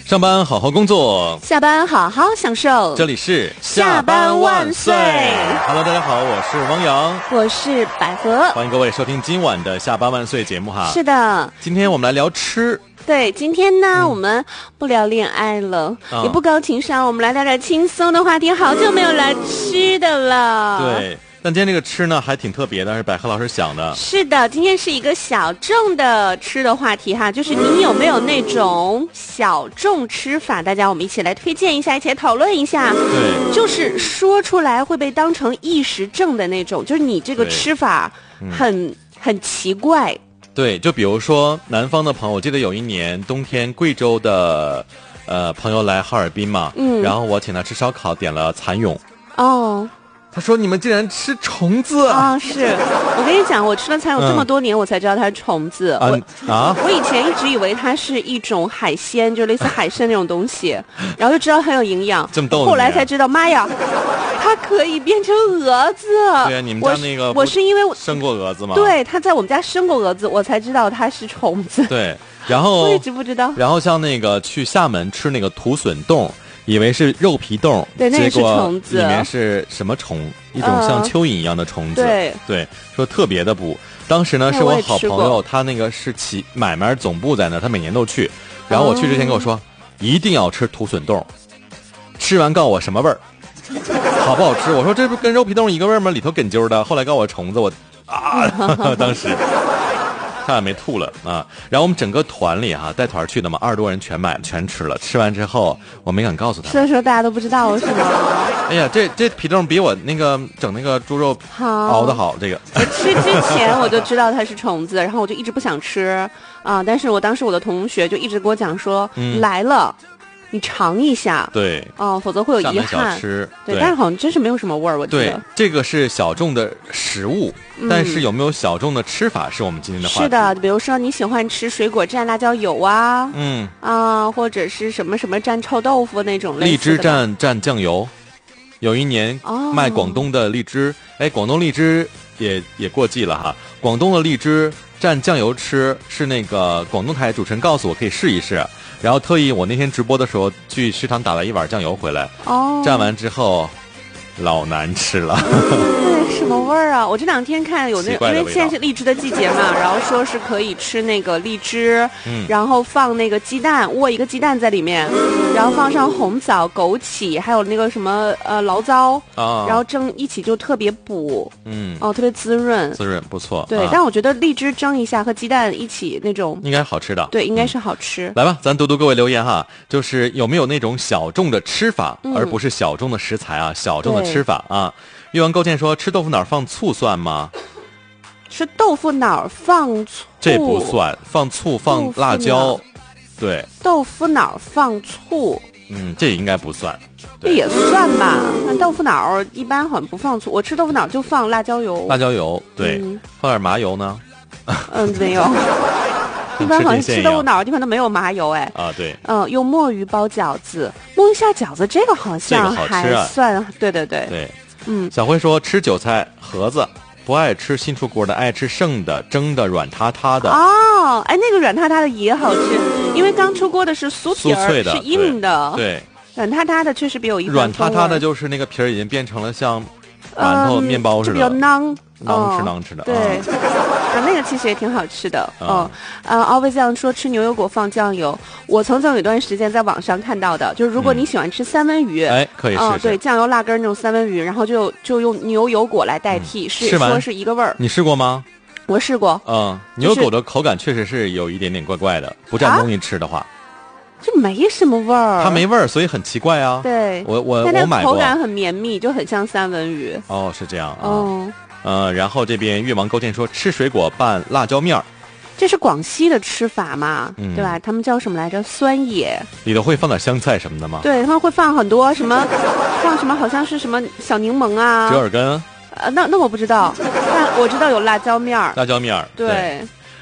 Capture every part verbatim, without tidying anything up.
上班好好工作， 下班好好享受。 这里是下班万岁。 Hello， 大家好，我是汪洋， 我是百合， 欢迎各位收听今晚的下班万岁节目哈。 是的， 今天我们来聊吃。 对，今天呢、嗯、我们不聊恋爱了、嗯、也不高情商，我们来聊点轻松的话题。好久没有来吃的了。 对，但今天这个吃呢还挺特别的，是百合老师想的。 是的，今天是一个小众的吃的话题哈，就是你有没有那种小众吃法？大家我们一起来推荐一下，一起来讨论一下。 对， 就是说出来会被当成一时症的那种，就是你这个吃法很、嗯、很奇怪。 对，就比如说南方的朋友，我记得有一年冬天贵州的呃朋友来哈尔滨嘛，嗯，然后我请他吃烧烤，点了蚕蛹。 哦， 他说你们竟然吃虫子啊！是我跟你讲，我吃了蚕蛹这么多年、嗯、我才知道它是虫子。 啊我啊！ 我以前一直以为它是一种海鲜，就类似海参那种东西，然后就知道很有营养。 这么逗！ 后来才知道，妈呀，它可以变成蛾子。 对啊，你们家那个我是因为生过蛾子吗？ 对，它在我们家生过蛾子，我才知道它是虫子。 对，然后我一直不知道。 然后像那个去厦门吃那个土笋冻，以为是肉皮冻， 对，那个是虫子， 里面是什么虫？一种像蚯蚓一样的虫子。 呃、对对，说特别的补。当时呢，是我好朋友，他那个是起买卖总部在那，他每年都去。然后我去之前跟我说，哦、一定要吃土笋冻，吃完告诉我什么味儿，好不好吃？我说这不跟肉皮冻一个味儿吗？里头梗揪的。后来告诉我虫子，我啊，当时。差点没吐了啊！然后我们整个团里哈、啊，带团去的嘛，二十多人全买全吃了。吃完之后，我没敢告诉他。 吃的时候大家都不知道是吗？ 哎呀，这这皮冻比我那个整那个猪肉熬得好。这个我吃之前我就知道它是虫子，然后我就一直不想吃啊。但是我当时我的同学就一直跟我讲说，嗯、来了。你尝一下， 对， 哦，否则会有遗憾。 小吃， 对，但是好像真是没有什么味儿，我觉得。 对，这个是小众的食物，嗯、但是有没有小众的吃法是我们今天的话题。 是的，比如说你喜欢吃水果蘸辣椒油啊， 嗯啊，或者是什么什么蘸臭豆腐那种类似的。 荔枝蘸蘸酱油，有一年卖广东的荔枝，哎、哦，广东荔枝也也过季了哈。广东的荔枝蘸酱油吃，是那个广东台主持人告诉我可以试一试。然后特意我那天直播的时候去食堂打了一碗酱油回来，哦，蘸完之后老难吃了。 对，什么味儿啊？我这两天看有那，因为现在是荔枝的季节嘛，然后说是可以吃那个荔枝，嗯，然后放那个鸡蛋，窝一个鸡蛋在里面，然后放上红枣、枸杞，还有那个什么呃醪糟啊，然后蒸一起就特别补，嗯，哦，特别滋润， 滋润不错。 对，啊、但我觉得荔枝蒸一下和鸡蛋一起那种应该好吃的， 对，应该是好吃。 嗯、来吧，咱读读各位留言哈，就是有没有那种小众的吃法，嗯、而不是小众的食材啊，小众的吃法啊。越王勾践说：“吃豆腐脑放醋算吗？ 吃豆腐脑放醋， 这不算。放醋放辣椒，对。 豆腐脑放醋， 嗯，这应该不算。 这也算吧。但豆腐脑一般好像不放醋，我吃豆腐脑就放辣椒油。 辣椒油，对，嗯、放点麻油呢？ 嗯，没有。一般好像吃豆腐脑地方都没有麻油，哎。 啊，对。 嗯，用墨鱼包饺子，墨鱼下饺子这个好像还算，这个啊、对对对。 对。” 嗯， 小辉说吃韭菜盒子，不爱吃新出锅的，爱吃生的蒸的软塌塌的。 哦，哎，那个软塌塌的也好吃，因为刚出锅的是酥皮儿，是硬的。 对， 软塌塌的确实比有一软塌塌的就是那个皮儿已经变成了像馒头、嗯、面包似的， 比较囊。 囊吃囊吃的， 对，啊，那个其实也挺好吃的，嗯，啊 ，Always 这样说吃牛油果放酱油，我曾经有一段时间在网上看到的，就是如果你喜欢吃三文鱼， 哎、嗯，可以试试， 嗯，对，酱油辣根那种三文鱼，然后就就用牛油果来代替，嗯、是说是一个味儿。 你试过吗？ 我试过， 嗯，牛油果的口感确实是有一点点怪怪的，不蘸东西吃的话。啊这没什么味儿， 它没味儿，所以很奇怪啊。 对， 我我我买过， 口感很绵密，就很像三文鱼。 哦，是这样啊。 哦， 呃，然后这边越王勾践说吃水果拌辣椒面儿， 这是广西的吃法嘛，嗯、对吧？他们叫什么来着？酸野。 里头会放点香菜什么的吗？ 对，他们会放很多什么，放什么好像是什么小柠檬啊， 折耳根。 呃，那那我不知道，但我知道有辣椒面儿。 辣椒面儿， 对。 对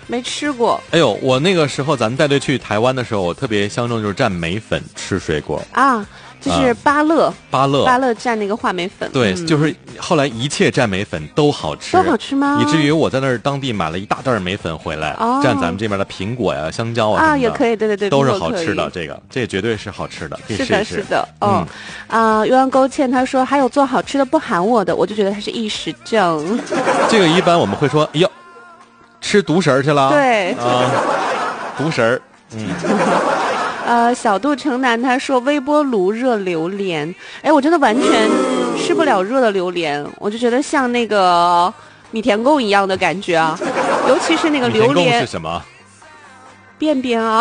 没吃过。 哎呦，我那个时候咱们带队去台湾的时候，我特别相中就是蘸梅粉吃水果啊。就是芭乐， 芭乐， 芭乐蘸那个话梅粉， 对，嗯、就是后来一切蘸梅粉都好吃， 都好吃吗？ 以至于我在那儿当地买了一大袋梅粉回来，哦、蘸咱们这边的苹果呀、香蕉啊， 啊也可以，对对对， 都是好吃的。这个，这绝对是好吃的，可以试一试。 是的，是的，哦，啊、嗯，鸳鸯勾芡他说还有做好吃的不喊我的，我就觉得他是异食症。 这个一般我们会说，哎呦，吃独食去了， 对， 啊、呃，独食，嗯。 呃，小杜城南他说微波炉热榴莲，哎，我真的完全吃不了热的榴莲，我就觉得像那个米田共一样的感觉啊，尤其是那个榴莲。 米田共是什么？ 便便啊，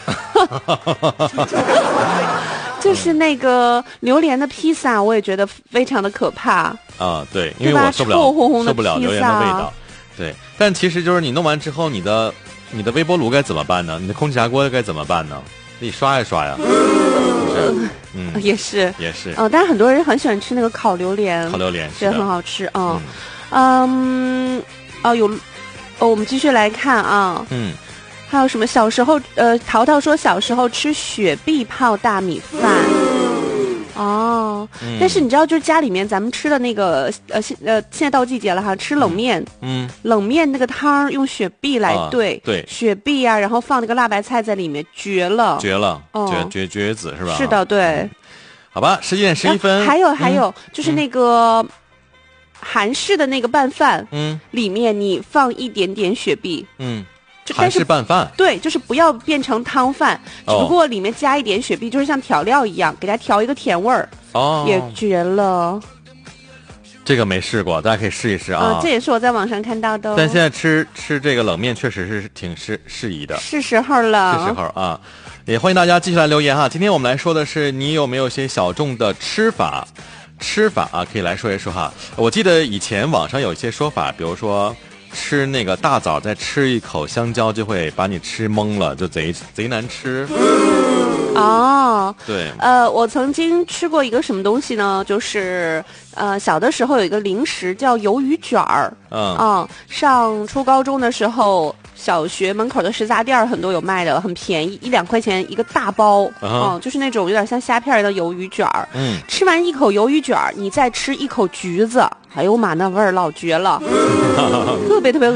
就是那个榴莲的披萨，我也觉得非常的可怕啊。对，因为我受不了臭烘烘的受不了榴莲的味道。对，但其实就是你弄完之后，你的你的微波炉该怎么办呢？你的空气炸锅该怎么办呢？自己刷一刷呀， 嗯，嗯也是也是， 嗯，但是很多人很喜欢吃那个烤榴莲， 烤榴莲觉得很好吃啊，嗯，嗯，哦有，哦我们继续来看啊， 嗯， 还有什么小时候呃，淘淘说小时候吃雪碧泡大米饭。哦、嗯，但是你知道，就是家里面咱们吃的那个呃现呃现在到季节了哈，吃冷面， 嗯， 冷面那个汤用雪碧来兑、 啊，对， 雪碧啊，然后放那个辣白菜在里面，绝了， 绝了，哦、绝绝绝子是吧？ 是的，对。嗯、 好吧，十点十一分。 还有还有、嗯，就是那个韩式的那个拌饭， 嗯， 里面你放一点点雪碧， 嗯。韩式拌饭， 对，就是不要变成汤饭，只不过里面加一点雪碧，就是像调料一样，给它调一个甜味儿， 哦， 也绝了。 这个没试过，大家可以试一试啊。 呃、这也是我在网上看到的、哦。 但现在吃吃这个冷面确实是挺适适宜的， 是时候了， 是时候啊！也欢迎大家继续来留言哈。今天我们来说的是你有没有些小众的吃法，吃法啊，可以来说一说哈。我记得以前网上有一些说法，比如说。吃那个大枣，再吃一口香蕉就会把你吃懵了，就贼贼难吃。 哦， 对， 呃，我曾经吃过一个什么东西呢？就是呃，小的时候有一个零食叫鱿鱼卷儿。嗯，嗯，上初高中的时候，小学门口的食杂店很多有卖的，很便宜，一两块钱一个大包。嗯、uh ， huh. 就是那种有点像虾片的鱿鱼卷儿。嗯，吃完一口鱿鱼卷儿，你再吃一口橘子。哎呦妈，那味儿老绝了，特别特别。